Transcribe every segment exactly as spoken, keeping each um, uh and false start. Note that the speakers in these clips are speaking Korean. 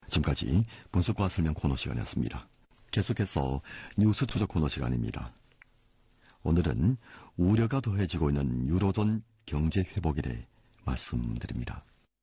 지금까지 분석과 설명 코너 시간이었습니다. 계속해서 뉴스 추적 코너 시간입니다. 오늘은 우려가 더해지고 있는 유로존 경제 회복에 대해 말씀드립니다.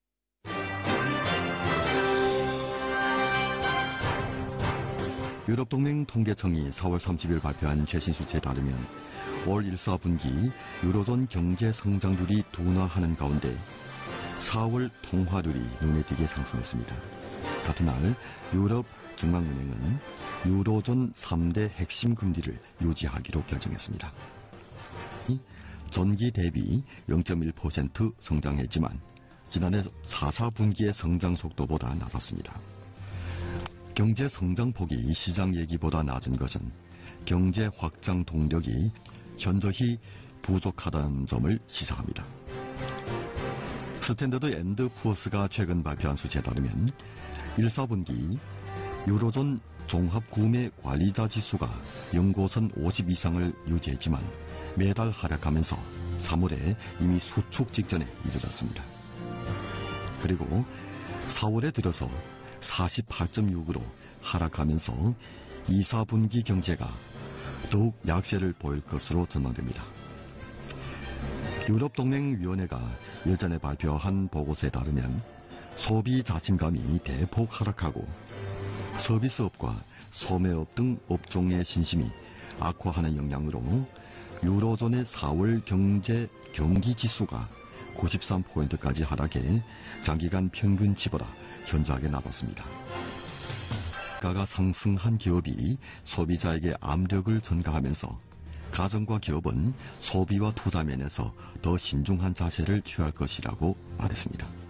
유럽동맹 통계청이 사월 삼십일 발표한 최신 수치에 따르면 올 일 사 분기 유로존 경제 성장률이 둔화하는 가운데 사월 통화율이 눈에 띄게 상승했습니다. 같은 날 유럽 중앙은행은 유로존 삼 대 핵심 금리를 유지하기로 결정했습니다. 전기 대비 영 점 일 퍼센트 성장했지만 지난해 사, 사 분기의 성장 속도보다 낮았습니다. 경제 성장폭이 시장 예기보다 낮은 것은 경제 확장 동력이 현저히 부족하다는 점을 시사합니다. 스탠더드 앤드 푸어스가 최근 발표한 수치에 따르면 일 사 분기 유로존 종합 구매 관리자 지수가 연고선 오십 이상을 유지했지만 매달 하락하면서 삼월에 이미 수축 직전에 이르렀습니다. 그리고 사월에 들어서 사십팔 점 육으로 하락하면서 이, 사 분기 경제가 더욱 약세를 보일 것으로 전망됩니다. 유럽동맹위원회가 예전에 발표한 보고서에 따르면 소비 자신감이 대폭 하락하고 서비스업과 소매업 등 업종의 신심이 악화하는 영향으로 유로존의 사월 경제 경기지수가 구십삼 포인트까지 하락해 장기간 평균치보다 현저하게 낮았습니다. 가가 상승한 기업이 소비자에게 압력을 전가하면서 가정과 기업은 소비와 투자 면에서 더 신중한 자세를 취할 것이라고 말했습니다.